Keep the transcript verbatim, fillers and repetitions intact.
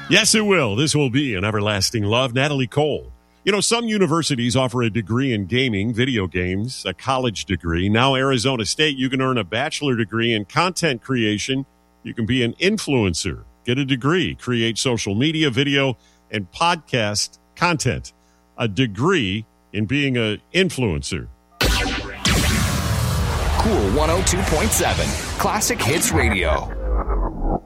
Yes, it will. This will be an everlasting love. Natalie Cole. You know, some universities offer a degree in gaming, video games, a college degree. Now, Arizona State, you can earn a bachelor degree in content creation. You can be an influencer, get a degree, create social media, video, and podcast content. A degree in being an influencer. Cool one oh two point seven, Classic Hits Radio.